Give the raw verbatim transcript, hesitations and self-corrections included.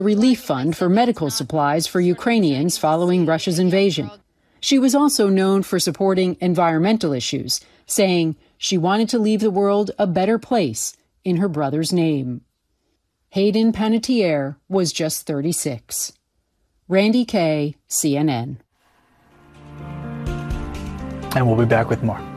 relief fund for medical supplies for Ukrainians following Russia's invasion. She was also known for supporting environmental issues, saying she wanted to leave the world a better place in her brother's name. Hayden Panettiere was just thirty-six. Randi Kaye, C N N. And we'll be back with more.